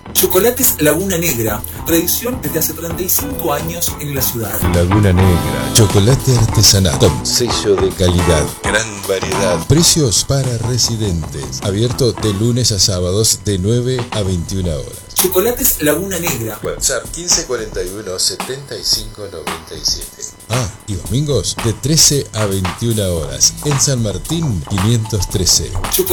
Chocolates Laguna Negra, tradición desde hace 35 años en la ciudad. Laguna Negra, chocolate artesanal con sello de calidad, gran variedad, precios para residentes, abierto de lunes a sábados de 9 a 21 horas. Chocolates Laguna Negra. WhatsApp 1541 75 97. Y domingos de 13 a 21 horas en San Martín 513.